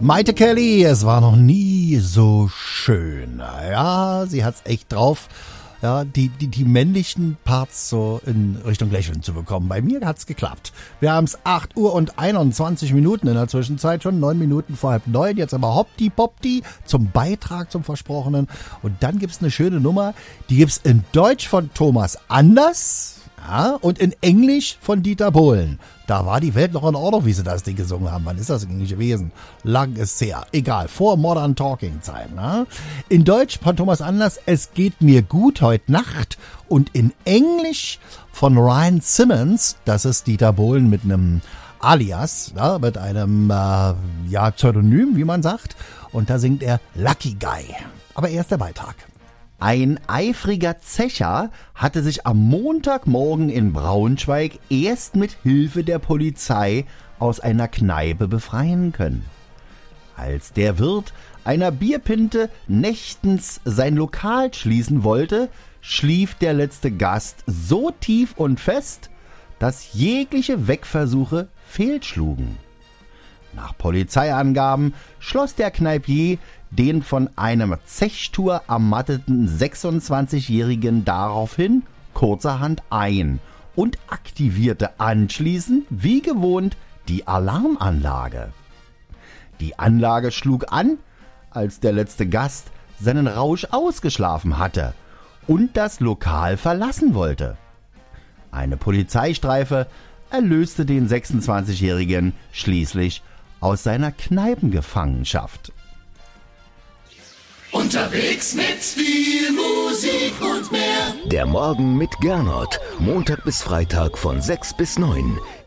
Maite Kelly, es war noch nie so schön. Ja, sie hat's echt drauf, ja, die männlichen Parts so in Richtung Lächeln zu bekommen. Bei mir hat's geklappt. Wir haben's 8 Uhr und 21 Minuten in der Zwischenzeit, schon 9 Minuten vor 8:30. Jetzt aber Hopti Popti zum Beitrag zum Versprochenen. Und dann gibt's eine schöne Nummer, die gibt's in Deutsch von Thomas Anders, ja, und in Englisch von Dieter Bohlen. Da war die Welt noch in Ordnung, wie sie das Ding gesungen haben. Wann ist das eigentlich gewesen? Lang ist her. Egal, vor Modern Talking Zeit. Ne? In Deutsch von Thomas Anders, es geht mir gut heute Nacht. Und in Englisch von Ryan Simmons, das ist Dieter Bohlen mit einem Alias, ja, mit einem Pseudonym, wie man sagt. Und da singt er Lucky Guy. Aber erst der Beitrag. Ein eifriger Zecher hatte sich am Montagmorgen in Braunschweig erst mit Hilfe der Polizei aus einer Kneipe befreien können. Als der Wirt einer Bierpinte nächtens sein Lokal schließen wollte, schlief der letzte Gast so tief und fest, dass jegliche Wegversuche fehlschlugen. Nach Polizeiangaben schloss der Kneipier den von einem Zechtour ermatteten 26-Jährigen daraufhin kurzerhand ein und aktivierte anschließend wie gewohnt die Alarmanlage. Die Anlage schlug an, als der letzte Gast seinen Rausch ausgeschlafen hatte und das Lokal verlassen wollte. Eine Polizeistreife erlöste den 26-Jährigen schließlich aus seiner Kneipengefangenschaft. Unterwegs mit viel Musik und mehr. Der Morgen mit Gernot. Montag bis Freitag von 6 bis 9.